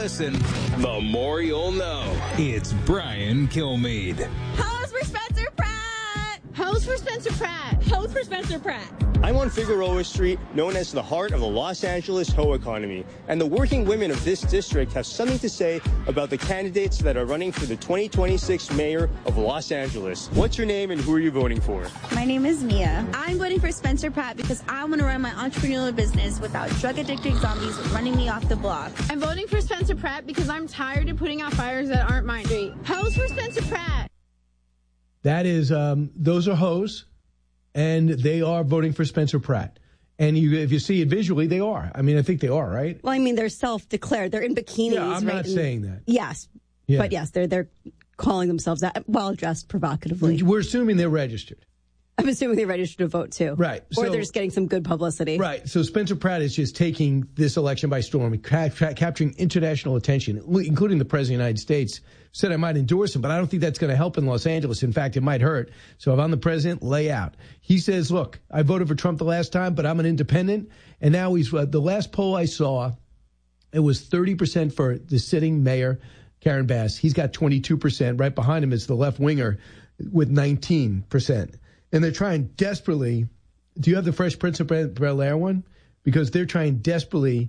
listen, the more you'll know. It's Brian Kilmeade. Hose for Spencer Pratt! Hose for Spencer Pratt! Hose for Spencer Pratt! I'm on Figueroa Street, known as the heart of the Los Angeles hoe economy, and the working women of this district have something to say about the candidates that are running for the 2026 mayor of Los Angeles. What's your name and who are you voting for? My name is Mia. I'm voting for Spencer Pratt because I want to run my entrepreneurial business without drug-addicted zombies running me off the block. I'm voting for Spencer Pratt because I'm tired of putting out fires that aren't mine. Hose for Spencer Pratt! That is, those are hoes. And they are voting for Spencer Pratt. And if you see it visually, they are. I mean, I think they are, right? Well, I mean, they're self-declared. They're in bikinis. Yeah, I'm not saying that. Yes. Yeah. But yes, they're calling themselves that, well-dressed provocatively. We're assuming they're registered. I'm assuming they registered to vote, too. Right. Or they're just getting some good publicity. Right. So Spencer Pratt is just taking this election by storm, capturing international attention, including the President of the United States. Said I might endorse him, but I don't think that's going to help in Los Angeles. In fact, it might hurt. So if I'm the president, lay out. He says, look, I voted for Trump the last time, but I'm an independent. And now he's the last poll I saw, it was 30% for the sitting mayor, Karen Bass. He's got 22%. Right behind him is the left winger with 19%. And they're trying desperately. Do you have the Fresh Prince of Bel-Air one? Because they're trying desperately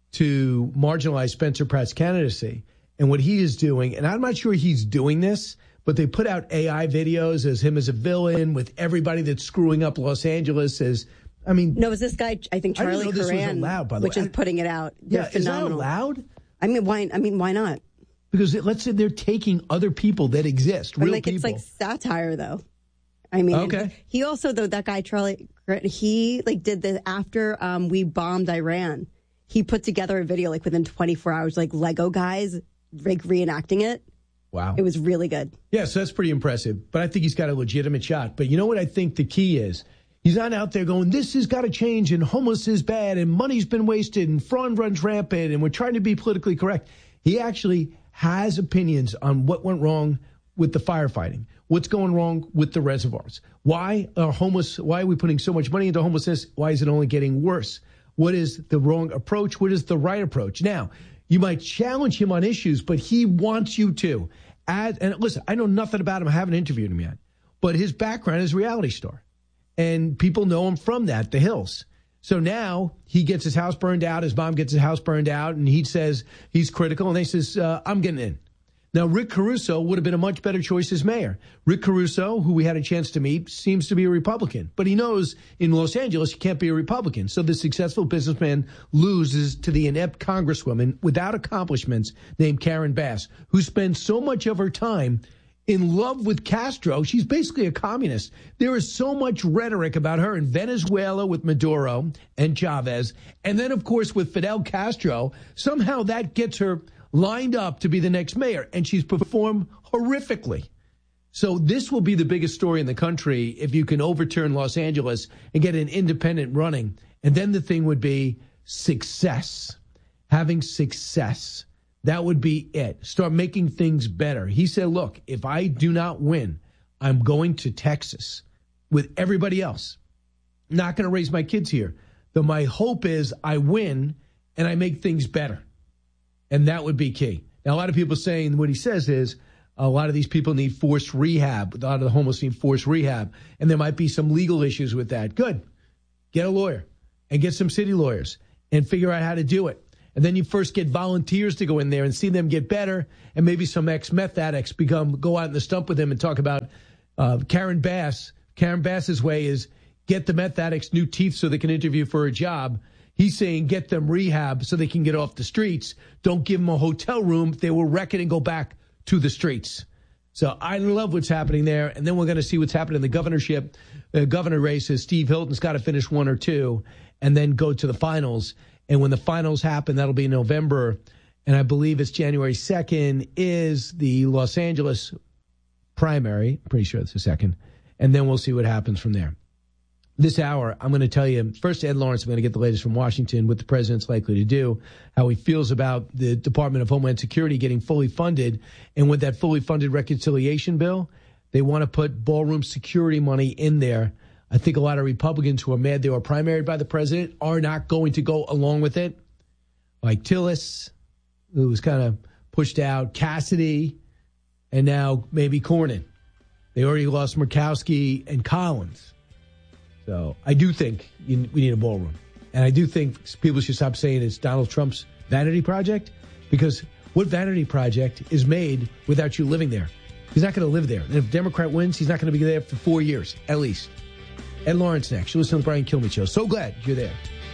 to marginalize Spencer Pratt's candidacy. And what he is doing, and I'm not sure he's doing this, but they put out AI videos as him as a villain with everybody that's screwing up Los Angeles No, it's this guy, I think Charlie Curran, which is putting it out. They're phenomenal. Is that allowed? I mean, why not? Because let's say they're taking other people that exist, real people. It's like satire, though. I mean, okay. He also, though, that guy, Charlie, he did this after we bombed Iran. He put together a video within 24 hours, Lego guys reenacting it. Wow. It was really good. Yes, that's pretty impressive. But I think he's got a legitimate shot. But you know what I think the key is? He's not out there going, this has got to change, and homeless is bad, and money's been wasted, and fraud runs rampant, and we're trying to be politically correct. He actually has opinions on what went wrong with the firefighting, what's going wrong with the reservoirs. Why are we putting so much money into homelessness? Why is it only getting worse? What is the wrong approach? What is the right approach? Now, you might challenge him on issues, but he wants you to. And listen, I know nothing about him. I haven't interviewed him yet. But his background is reality star. And people know him from that, the Hills. So now he gets his house burned out. His mom gets his house burned out. And he says he's critical. And they says, I'm getting in. Now, Rick Caruso would have been a much better choice as mayor. Rick Caruso, who we had a chance to meet, seems to be a Republican. But he knows in Los Angeles you can't be a Republican. So the successful businessman loses to the inept congresswoman without accomplishments named Karen Bass, who spends so much of her time in love with Castro. She's basically a communist. There is so much rhetoric about her in Venezuela with Maduro and Chavez. And then, of course, with Fidel Castro, somehow that gets her lined up to be the next mayor, and she's performed horrifically. So this will be the biggest story in the country if you can overturn Los Angeles and get an independent running. And then the thing would be success, having success. That would be it. Start making things better. He said, look, if I do not win, I'm going to Texas with everybody else. Not going to raise my kids here. Though my hope is I win and I make things better. And that would be key. Now, a lot of people are saying what he says is a lot of these people need forced rehab. A lot of the homeless need forced rehab. And there might be some legal issues with that. Good. Get a lawyer and get some city lawyers and figure out how to do it. And then you first get volunteers to go in there and see them get better. And maybe some ex-meth addicts go out in the stump with them and talk about Karen Bass. Karen Bass's way is get the meth addicts new teeth so they can interview for a job. He's saying get them rehab so they can get off the streets. Don't give them a hotel room. They will wreck it and go back to the streets. So I love what's happening there. And then we're going to see what's happening in the governorship. Governor races. Steve Hilton's got to finish one or two and then go to the finals. And when the finals happen, that'll be November. And I believe it's January 2nd is the Los Angeles primary. I'm pretty sure it's the second. And then we'll see what happens from there. This hour, I'm going to tell you, first, Ed Lawrence, I'm going to get the latest from Washington, what the president's likely to do, how he feels about the Department of Homeland Security getting fully funded. And with that fully funded reconciliation bill, they want to put ballroom security money in there. I think a lot of Republicans who are mad they were primaried by the president are not going to go along with it. Like Tillis, who was kind of pushed out, Cassidy, and now maybe Cornyn. They already lost Murkowski and Collins. So I do think we need a ballroom. And I do think people should stop saying it's Donald Trump's vanity project, because what vanity project is made without you living there? He's not going to live there. And if Democrat wins, he's not going to be there for 4 years, at least. Ed Lawrence next. You listen to the Brian Kilmeade Show. So glad you're there.